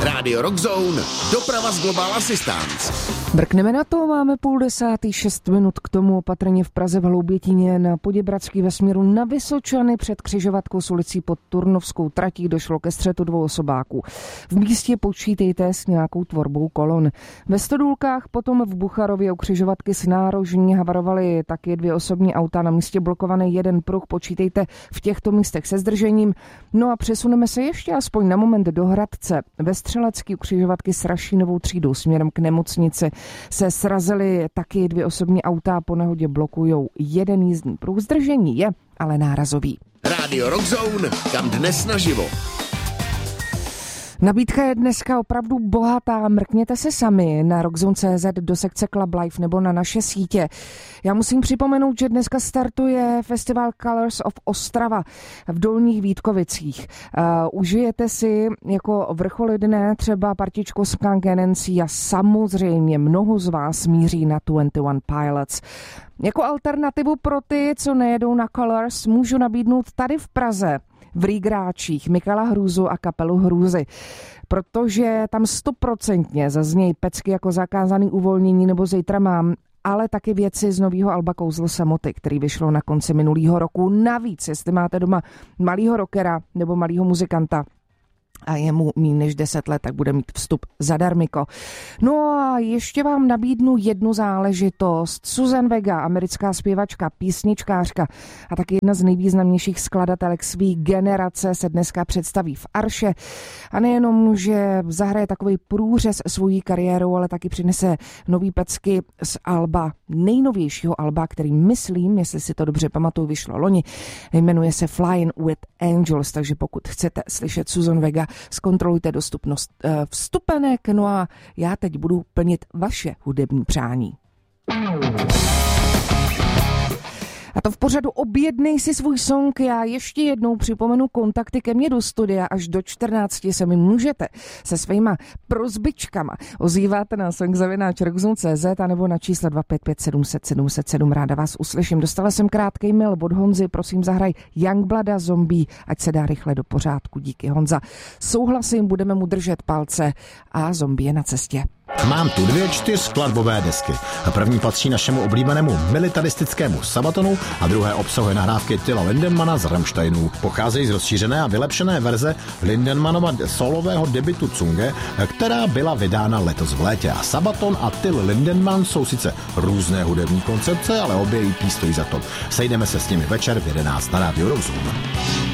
Rádio Rockzone, doprava z Global Assistance. Brkneme na to, máme 9:30, 6 minut k tomu, opatrně v Praze v Hloubětíně na Poděbradský ve směru na Vysočany před křižovatkou s ulicí pod Turnovskou tratí došlo ke střetu dvou osobáků. V místě počítejte s nějakou tvorbou kolon. Ve Stodůlkách potom v Bucharově u křižovatky s nárožní havarovaly taky dvě osobní auta, na místě blokovaný jeden pruh, počítejte v těchto místech se zdržením. No a přesuneme se ještě aspoň na moment do Hradce. Ve Střelecký u křižovatky s Rašínovou třídou směrem k nemocnici se srazily taky dvě osobní auta, po nehodě blokujou jeden jízdní pruh. Zdržení je ale nárazový. Rádio Rockzone, kam dnes naživo. Nabídka je dneska opravdu bohatá, mrkněte se sami na rockzone.cz do sekce Club Life nebo na naše sítě. Já musím připomenout, že dneska startuje festival Colors of Ostrava v Dolních Vítkovicích. Užijete si jako vrcholy dne třeba partičku Skunk NC a samozřejmě mnoho z vás míří na 21 Pilots. Jako alternativu pro ty, co nejedou na Colors, můžu nabídnout tady v Praze v Rýgráčích Michala Hrůzu a kapelu Hrůzy, protože tam 100% zaznějí pecky jako zakázaný uvolnění nebo zítra mám, ale taky věci z nového alba Kouzlo samoty, který vyšlo na konci minulého roku. Navíc, jestli máte doma malýho rockera nebo malýho muzikanta a je mu méně než 10 let, tak bude mít vstup zadarmiko. No a ještě vám nabídnu jednu záležitost. Suzanne Vega, americká zpěvačka, písničkářka a taky jedna z nejvýznamnějších skladatelek své generace, se dneska představí v Arše. A nejenom, že zahraje takový průřez svojí kariérou, ale taky přinese nový pecky z alba, nejnovějšího alba, který myslím, jestli si to dobře pamatuju, vyšlo loni. Jmenuje se Flying with Angels, takže pokud chcete slyšet Suzanne Vega, zkontrolujte dostupnost vstupenek, no a já teď budu plnit vaše hudební přání. A to v pořadu Objednej si svůj song. Já ještě jednou připomenu kontakty ke mně do studia. Až do 14 se mi můžete se svýma prozbičkama ozývat na song@rockzone.cz a nebo na číslo 255 700 707. Ráda vás uslyším. Dostala jsem krátkej mail od Honzy. Prosím, zahraj Youngblooda Zombie, ať se dá rychle do pořádku. Díky, Honza. Souhlasím, budeme mu držet palce a Zombie je na cestě. Mám tu 2 4skladbové desky. První patří našemu oblíbenému militaristickému Sabatonu a druhé obsahuje nahrávky Tilla Lindemana z Rammsteinů. Pocházejí z rozšířené a vylepšené verze Lindemanova solového debutu Zunge, která byla vydána letos v létě. A Sabaton a Till Lindemann jsou sice různé hudební koncepce, ale obě EP stojí za to. Sejdeme se s nimi večer v 11 na Rádiu Rockzone.